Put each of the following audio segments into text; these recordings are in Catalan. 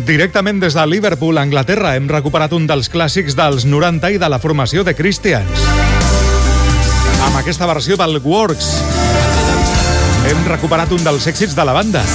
Directament des de Liverpool, Anglaterra, hem recuperat un dels clàssics dels 90 i de la formació de Christians. Amb aquesta versió del Works, hem recuperat un dels èxits de la banda.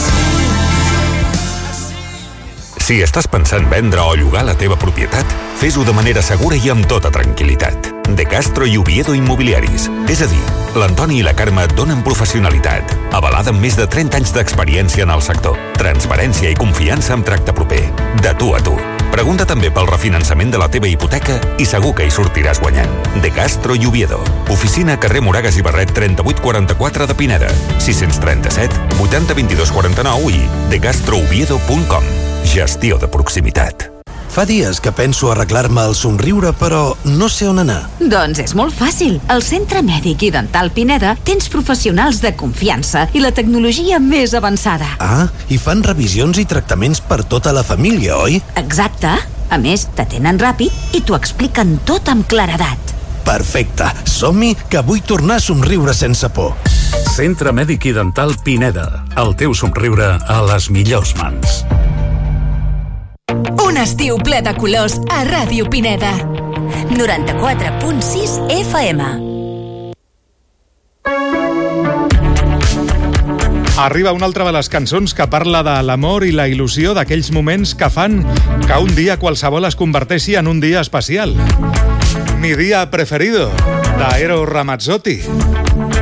Si estàs pensant vendre o llogar la teva propietat, fes-ho de manera segura i amb tota tranquil·litat. De Castro i Oviedo Immobiliaris. És a dir, l'Antoni i la Carme et donen professionalitat, avalada amb més de 30 anys d'experiència en el sector, transparència i confiança amb tracte proper. De tu a tu. Pregunta també pel refinançament de la teva hipoteca i segur que hi sortiràs guanyant. De Castro i Oviedo. Oficina carrer Moragas i Barret 3844 de Pineda. 637 80 22 49 i decastrooviedo.com. Gestió de proximitat. Fa dies que penso arreglar-me el somriure, però no sé on anar. Doncs és molt fàcil. Al Centre Mèdic i Dental Pineda tens professionals de confiança i la tecnologia més avançada. Ah, i fan revisions i tractaments per tota la família, oi? Exacte. A més, t'atenen ràpid i t'ho expliquen tot amb claredat. Perfecte. Som-hi, que vull tornar a somriure sense por. Centre Mèdic i Dental Pineda. El teu somriure a les millors mans. Un estiu ple de colors a Ràdio Pineda. 94.6 FM. Arriba una altra de les cançons que parla de l'amor i la il·lusió d'aquells moments que fan que un dia qualsevol es converteixi en un dia especial. Mi dia preferido, de Eros Ramazzotti.